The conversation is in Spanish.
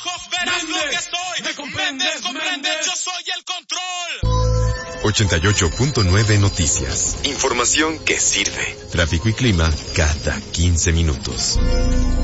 ojos verás lo que soy. ¿Me comprendes? Yo soy el control. 88.9 Noticias. Información que sirve. Tráfico y clima cada 15 minutos.